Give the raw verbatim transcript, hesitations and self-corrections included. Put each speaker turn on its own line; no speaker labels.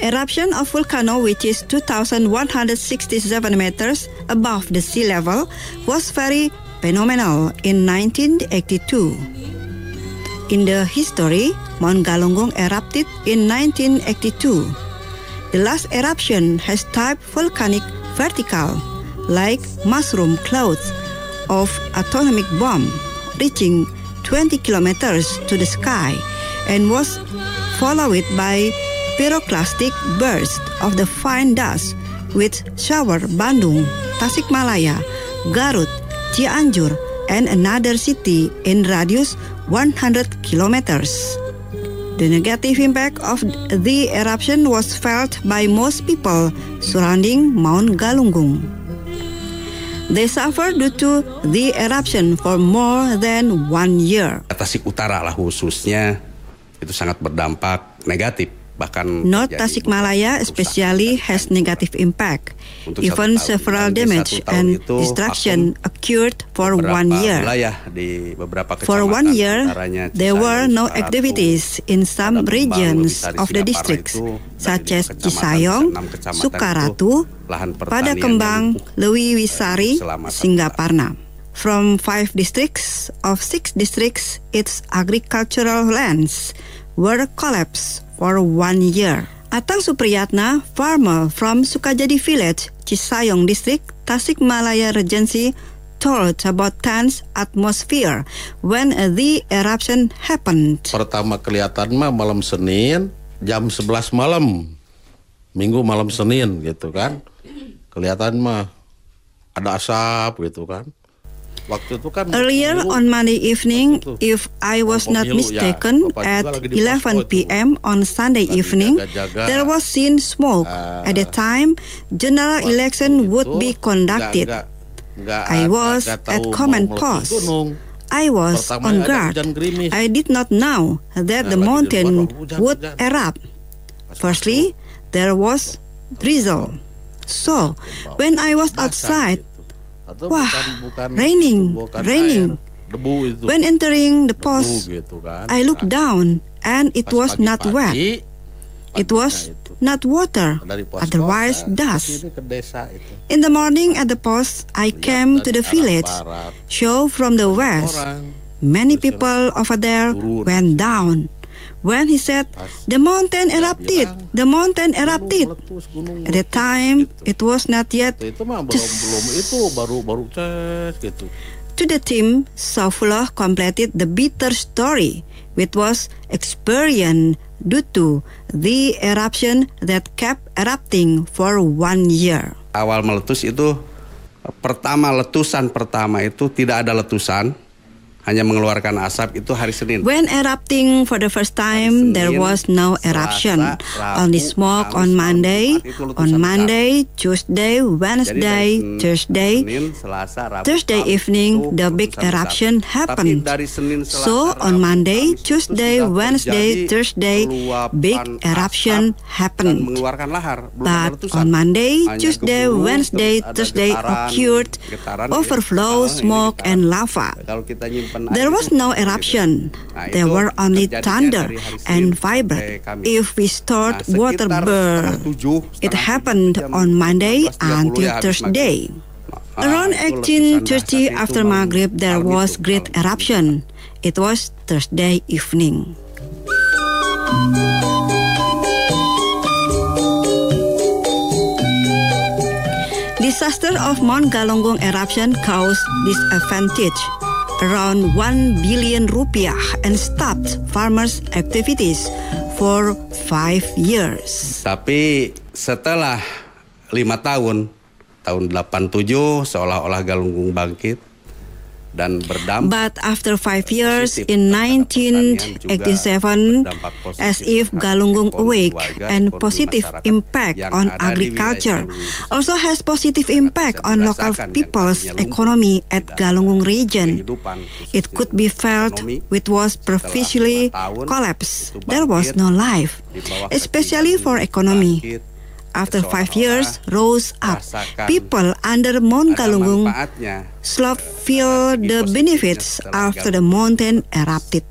eruption of volcano, which is two thousand one hundred sixty-seven meters above the sea level, was very phenomenal in nineteen eighty-two. In the history, Mount Galunggung erupted in nineteen eighty-two. The last eruption has type volcanic vertical, like mushroom clouds of atomic bomb, reaching twenty kilometers to the sky, and was followed by pyroclastic burst of the fine dust, which showered Bandung, Tasikmalaya, Garut, Cianjur, and another city in radius one hundred kilometers. The negative impact of the eruption was felt by most people surrounding Mount Galunggung. They suffered due to the eruption for more than one year.
Tasik Utara lah khususnya itu sangat berdampak negatif. Bahkan
North Tasikmalaya especially has negative impact. Even several damage and destruction occurred for one year. For one year, there were no activities in some regions of the districts, such as Cisayong, Sukaratu, Padakembang, Lewiwisari, Singaparna. From five districts of six districts, its agricultural lands were collapsed for one year. Atang Supriyatna, farmer from Sukajadi village, Cisayong district, Tasikmalaya Regency, told about tense atmosphere when the eruption happened.
Pertama kelihatan mah malam Senin, jam sebelas malam, Minggu malam Senin gitu kan. Kelihatan mah ada asap gitu kan.
Earlier on Monday evening, if I was not mistaken, at eleven p m on Sunday evening, there was seen smoke. At the time, general election would be conducted. I was at command post. I was on guard. I did not know that the mountain would erupt. Firstly, there was drizzle. So, when I was outside, wah, raining, raining. When entering the post, I looked down and it was not wet. It was not water, otherwise dust. In the morning at the post, I came to the village, show from the west. Many people over there went down. When he said, the mountain erupted, the mountain erupted. At the time, it was not yet. To the team, Saifullah completed the bitter story, which was experienced due to the eruption that kept erupting for one year.
Awal meletus itu, pertama letusan pertama itu tidak ada letusan, hanya mengeluarkan asap itu hari Senin.
When erupting for the first time, there was no eruption. Only smoke on Monday, on Monday, Tuesday, Wednesday, Thursday. Thursday evening, the big eruption happened. So on Monday, Tuesday, Wednesday, Thursday, big eruption happened. But on Monday, Tuesday, Wednesday, Thursday occurred overflow, smoke, and lava. There was no eruption. There were only thunder and vibrate. If we stored water burn, it happened on Monday until Thursday. Around eighteen thirty after Maghrib, there was great eruption. It was Thursday evening. Disaster of Mount Galunggung eruption caused disadvantage around one billion rupiah and stopped farmers' activities for five years.
Tapi setelah lima tahun, tahun delapan puluh tujuh seolah-olah Galunggung bangkit dan berdampak.
But after five years in nineteen eighty-seven, as if Galunggung awake and positive impact on agriculture, also has positive impact on local people's economy at Galunggung region. It could be felt it was previously collapsed. There was no life, especially for economy. After five years, rose up. People under Mount Galunggung slope feel the benefits after the mountain erupted.